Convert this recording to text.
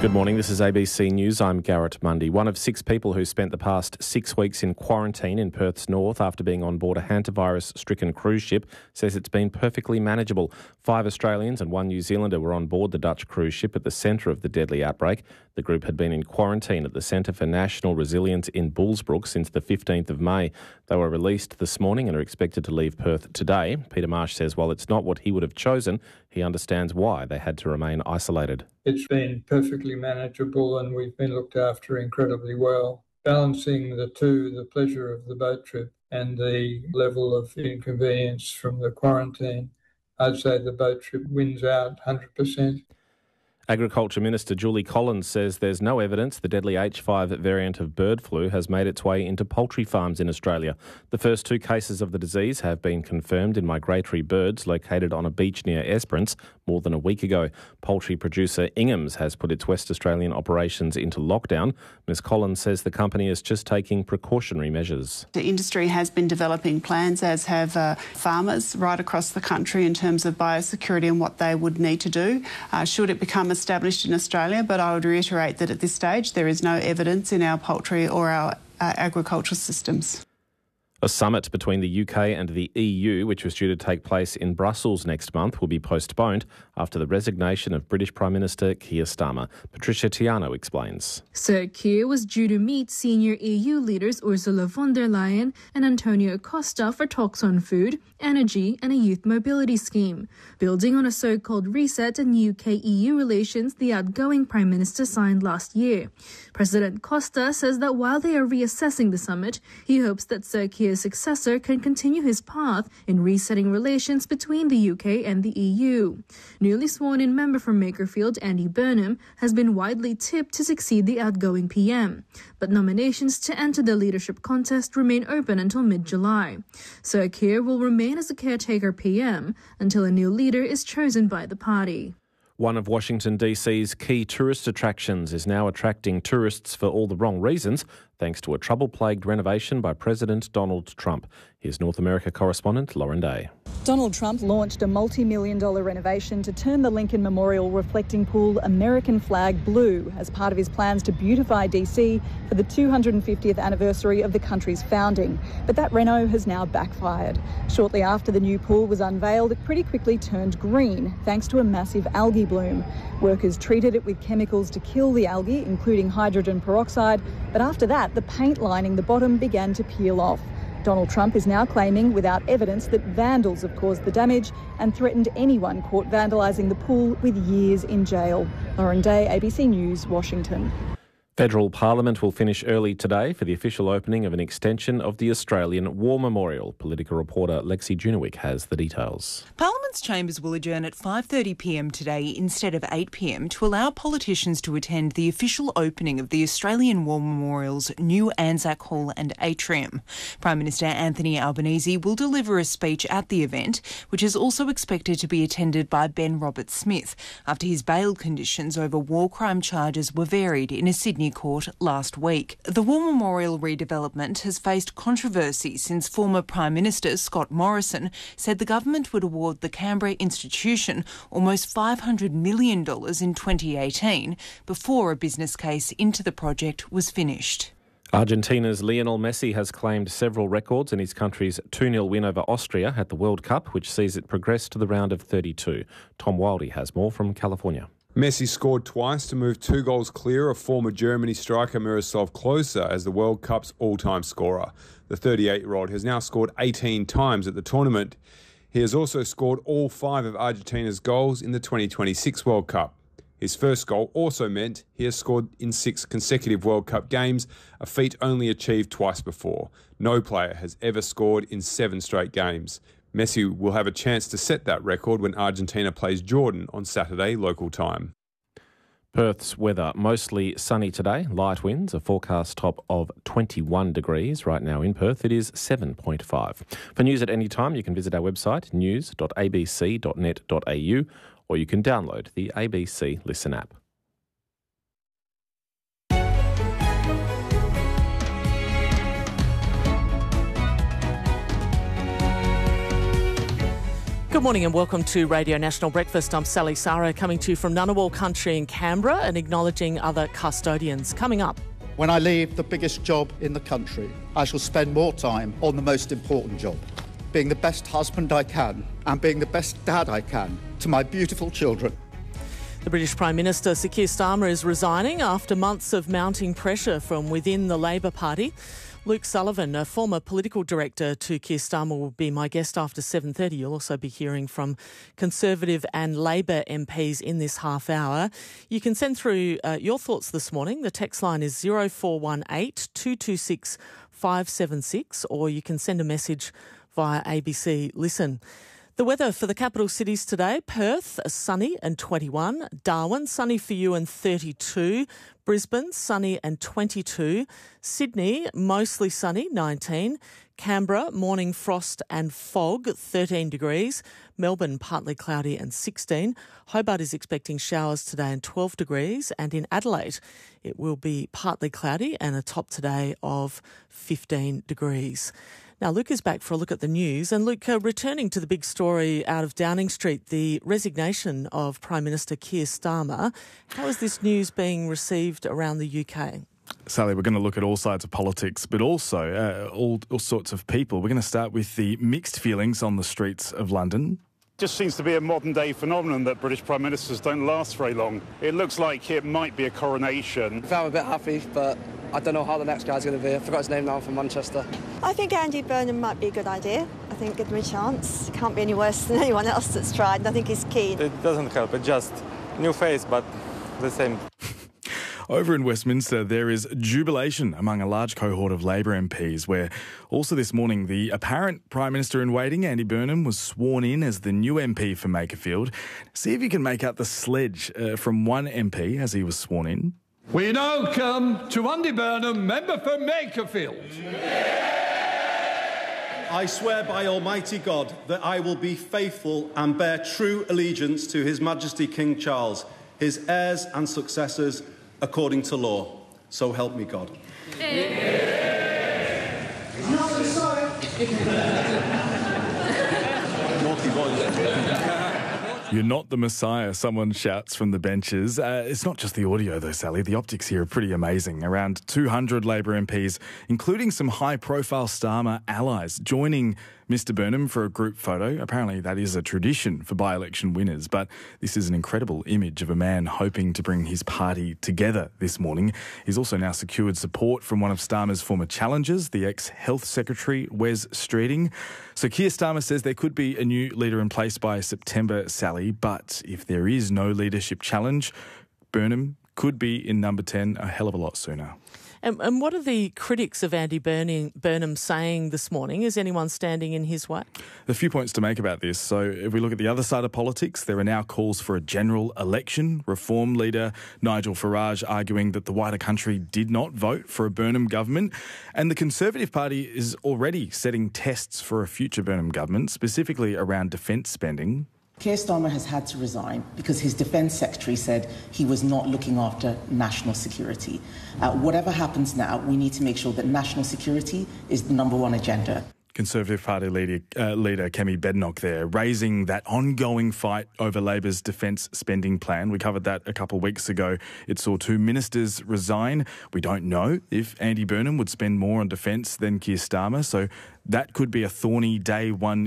Good morning, this is ABC News. I'm Garrett Mundy. One of 6 people who spent the past 6 weeks in quarantine in Perth's north after being on board a hantavirus-stricken cruise ship says it's been perfectly manageable. 5 Australians and 1 New Zealander were on board the Dutch cruise ship at the centre of the deadly outbreak. The group had been in quarantine at the Centre for National Resilience in Bullsbrook since the 15th of May. They were released this morning and are expected to leave Perth today. Peter Marsh says while it's not what he would have chosen, he understands why they had to remain isolated. It's been perfectly manageable and we've been looked after incredibly well. Balancing the two, the pleasure of the boat trip and the level of inconvenience from the quarantine, I'd say the boat trip wins out 100%. Agriculture Minister Julie Collins says there's no evidence the deadly H5 variant of bird flu has made its way into poultry farms in Australia. The first 2 cases of the disease have been confirmed in migratory birds located on a beach near Esperance more than a week ago. Poultry producer Ingham's has put its West Australian operations into lockdown. Ms Collins says the company is just taking precautionary measures. The industry has been developing plans, as have farmers right across the country, in terms of biosecurity and what they would need to do should it become established in Australia. But I would reiterate that at this stage there is no evidence in our poultry or our agricultural systems. A summit between the UK and the EU, which was due to take place in Brussels next month, will be postponed after the resignation of British Prime Minister Keir Starmer. Patricia Tiano explains. Sir Keir was due to meet senior EU leaders Ursula von der Leyen and Antonio Costa for talks on food, energy and a youth mobility scheme. Building on a so-called reset in UK-EU relations the outgoing Prime Minister signed last year. President Costa says that while they are reassessing the summit, he hopes that Sir Keir's successor can continue his path in resetting relations between the UK and the EU. Newly sworn-in member from Makerfield, Andy Burnham, has been widely tipped to succeed the outgoing PM, but nominations to enter the leadership contest remain open until mid-July. Sir Keir will remain as a caretaker PM until a new leader is chosen by the party. One of Washington DC's key tourist attractions is now attracting tourists for all the wrong reasons, thanks to a trouble-plagued renovation by President Donald Trump. Here's North America correspondent Lauren Day. Donald Trump launched a multi-million-dollar renovation to turn the Lincoln Memorial reflecting pool American flag blue as part of his plans to beautify DC for the 250th anniversary of the country's founding. But that reno has now backfired. Shortly after the new pool was unveiled, it pretty quickly turned green thanks to a massive algae bloom. Workers treated it with chemicals to kill the algae, including hydrogen peroxide, but after that, the paint lining the bottom began to peel off. Donald Trump is now claiming without evidence that vandals have caused the damage and threatened anyone caught vandalising the pool with years in jail. Lauren Day, ABC News, Washington. Federal Parliament will finish early today for the official opening of an extension of the Australian War Memorial. Political reporter Lexi Junowick has the details. Parliament's chambers will adjourn at 5:30pm today instead of 8pm to allow politicians to attend the official opening of the Australian War Memorial's new Anzac Hall and atrium. Prime Minister Anthony Albanese will deliver a speech at the event, which is also expected to be attended by Ben Roberts-Smith after his bail conditions over war crime charges were varied in a Sydney court last week. The War Memorial redevelopment has faced controversy since former Prime Minister Scott Morrison said the government would award the Canberra institution almost $500 million in 2018 before a business case into the project was finished. Argentina's Lionel Messi has claimed several records in his country's 2-0 win over Austria at the World Cup, which sees it progress to the round of 32. Tom Wildey has more from California. Messi scored twice to move 2 goals clear of former Germany striker Miroslav Klose as the World Cup's all-time scorer. The 38-year-old has now scored 18 times at the tournament. He has also scored all 5 of Argentina's goals in the 2026 World Cup. His first goal also meant he has scored in 6 consecutive World Cup games, a feat only achieved twice before. No player has ever scored in 7 straight games. Messi will have a chance to set that record when Argentina plays Jordan on Saturday local time. Perth's weather mostly sunny today, light winds, a forecast top of 21 degrees. Right now in Perth it is 7.5. For news at any time you can visit our website news.abc.net.au or you can download the ABC Listen app. Good morning and welcome to Radio National Breakfast. I'm Sally Sara, coming to you from Ngunnawal Country in Canberra and acknowledging other custodians. Coming up. When I leave the biggest job in the country, I shall spend more time on the most important job, being the best husband I can and being the best dad I can to my beautiful children. The British Prime Minister, Sir Keir Starmer, is resigning after months of mounting pressure from within the Labor Party. Luke Sullivan, a former political director to Keir Starmer, will be my guest after 7:30. You'll also be hearing from Conservative and Labor MPs in this half hour. You can send through your thoughts this morning. The text line is 0418 226 576, or you can send a message via ABC Listen. The weather for the capital cities today: Perth, sunny and 21. Darwin, sunny for you and 32. Brisbane, sunny and 22. Sydney, mostly sunny, 19. Canberra, morning frost and fog, 13 degrees. Melbourne, partly cloudy and 16. Hobart is expecting showers today and 12 degrees. And in Adelaide, it will be partly cloudy and a top today of 15 degrees. Now, Luke is back for a look at the news. And Luke, returning to the big story out of Downing Street, the resignation of Prime Minister Keir Starmer. How is this news being received around the UK? Sally, we're going to look at all sides of politics, but also all sorts of people. We're going to start with the mixed feelings on the streets of London. Just seems to be a modern-day phenomenon that British Prime Ministers don't last very long. It looks like it might be a coronation. I'm a bit happy, but I don't know how the next guy's going to be. I forgot his name now, from Manchester. I think Andy Burnham might be a good idea. I think give him a chance. Can't be any worse than anyone else that's tried, and I think he's keen. It doesn't help. It's just new face, but the same. Over in Westminster, there is jubilation among a large cohort of Labor MPs, where also this morning the apparent Prime Minister-in-waiting, Andy Burnham, was sworn in as the new MP for Makerfield. See if you can make out the sledge from one MP as he was sworn in. We now come to Andy Burnham, member for Makerfield. I swear by Almighty God that I will be faithful and bear true allegiance to His Majesty King Charles, his heirs and successors, according to law. So help me God. Naughty boys. You're not the Messiah, someone shouts from the benches. It's not just the audio though, Sally. The optics here are pretty amazing. Around 200 Labor MPs, including some high-profile Starmer allies, joining Mr Burnham for a group photo. Apparently that is a tradition for by-election winners, but this is an incredible image of a man hoping to bring his party together this morning. He's also now secured support from one of Starmer's former challengers, the ex-Health Secretary, Wes Streeting. So Keir Starmer says there could be a new leader in place by September, Sally, but if there is no leadership challenge, Burnham could be in number 10 a hell of a lot sooner. And what are the critics of Andy Burnham saying this morning? Is anyone standing in his way? A few points to make about this. So if we look at the other side of politics, there are now calls for a general election. Reform leader Nigel Farage arguing that the wider country did not vote for a Burnham government. And the Conservative Party is already setting tests for a future Burnham government, specifically around defence spending. Keir Starmer has had to resign because his defence secretary said he was not looking after national security. Whatever happens now, we need to make sure that national security is the number one agenda. Conservative Party leader Kemi Badenoch there, raising that ongoing fight over Labor's defence spending plan. We covered that a couple of weeks ago. It saw 2 ministers resign. We don't know if Andy Burnham would spend more on defence than Keir Starmer, so that could be a thorny day one